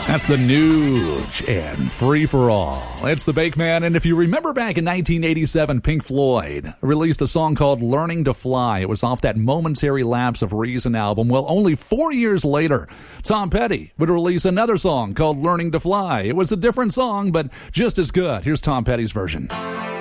That's the Nuge and Free for All. It's the Bakeman, and if you remember back in 1987, Pink Floyd released a song called Learning to Fly. It was off that Momentary Lapse of Reason album. Well, only 4 years later, Tom Petty would release another song called Learning to Fly. It was a different song, but just as good. Here's Tom Petty's version.